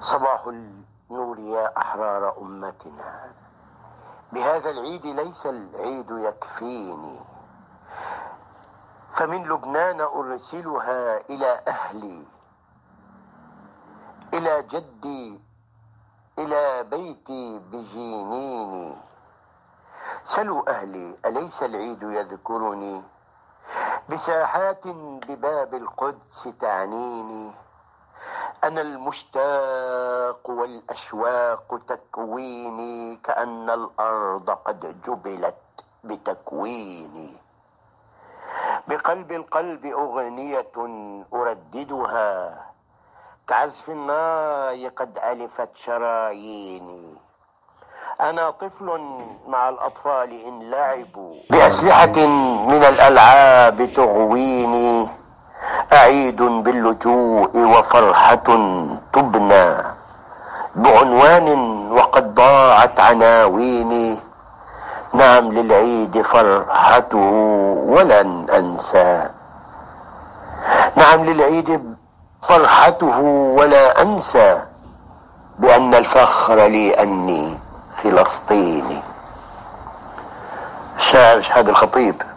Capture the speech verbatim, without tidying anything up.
صباح النور يا أحرار أمتنا. بهذا العيد ليس العيد يكفيني، فمن لبنان أرسلها إلى أهلي، إلى جدي، إلى بيتي بجنيني. سلوا أهلي أليس العيد يذكرني، بساحات بباب القدس تعنيني. أنا المشتاق والأشواق تكويني، كأن الأرض قد جبلت بتكويني. بقلب القلب أغنية أرددها، كعزف الناي قد ألفت شراييني. أنا طفل مع الأطفال إن لعبوا بأسلحة من الألعاب تغويني. أعيد باللجوء وفرحة تبنى بعنوان وقد ضاعت عناويني. نعم للعيد فرحته ولن أنسى، نعم للعيد فرحته ولا أنسى، بأن الفخر لي أني فلسطيني. الشاعر شهاب الخطيب.